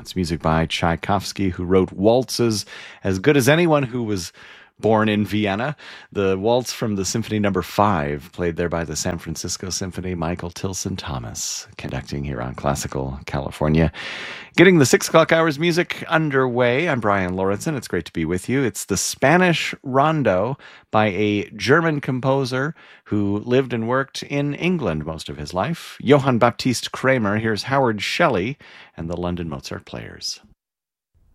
It's music by Tchaikovsky, who wrote waltzes as good as anyone who was born in Vienna. The waltz from the Symphony No. 5, played there by the San Francisco Symphony, Michael Tilson Thomas, conducting here on Classical California. Getting the 6 o'clock hours music underway. I'm Brian Lorentzen. It's great to be with you. It's the Spanish Rondo by a German composer who lived and worked in England most of his life, Johann Baptist Kramer. Here's Howard Shelley and the London Mozart Players.